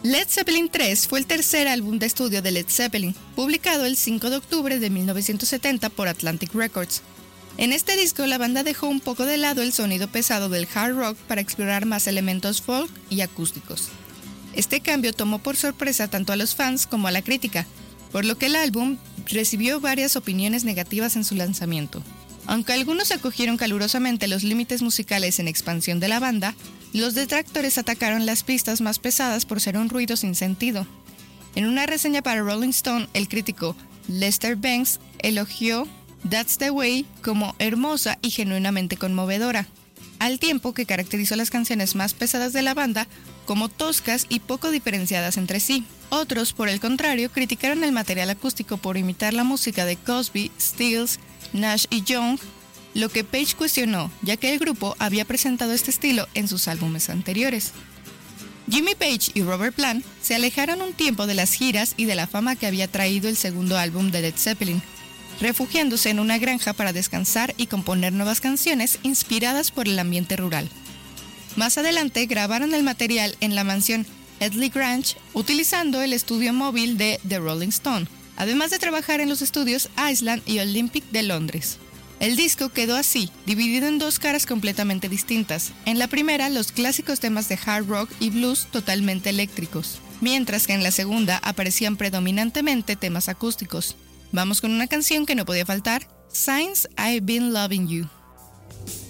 Led Zeppelin III fue el tercer álbum de estudio de Led Zeppelin, publicado el 5 de octubre de 1970 por Atlantic Records. En este disco la banda dejó un poco de lado el sonido pesado del hard rock para explorar más elementos folk y acústicos. Este cambio tomó por sorpresa tanto a los fans como a la crítica, por lo que el álbum recibió varias opiniones negativas en su lanzamiento. Aunque algunos acogieron calurosamente los límites musicales en expansión de la banda, los detractores atacaron las pistas más pesadas por ser un ruido sin sentido. En una reseña para Rolling Stone, el crítico Lester Bangs elogió That's the Way como hermosa y genuinamente conmovedora, al tiempo que caracterizó las canciones más pesadas de la banda como toscas y poco diferenciadas entre sí. Otros, por el contrario, criticaron el material acústico por imitar la música de Crosby, Stills, Nash y Young, lo que Page cuestionó, ya que el grupo había presentado este estilo en sus álbumes anteriores. Jimmy Page y Robert Plant se alejaron un tiempo de las giras y de la fama que había traído el segundo álbum de Led Zeppelin, refugiándose en una granja para descansar y componer nuevas canciones inspiradas por el ambiente rural. Más adelante grabaron el material en la mansión Headley Grange, utilizando el estudio móvil de The Rolling Stone, además de trabajar en los estudios Island y Olympic de Londres. El disco quedó así, dividido en dos caras completamente distintas. En la primera, los clásicos temas de hard rock y blues totalmente eléctricos, mientras que en la segunda aparecían predominantemente temas acústicos. Vamos con una canción que no podía faltar, Signs I've Been Loving You.